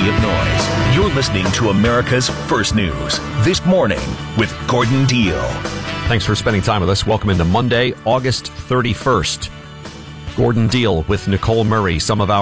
sea of noise. You're listening to America's First News This Morning with Gordon Deal. Thanks for spending time with us. Welcome into Monday, August 31st. Gordon Deal with Nicole Murray. Some of our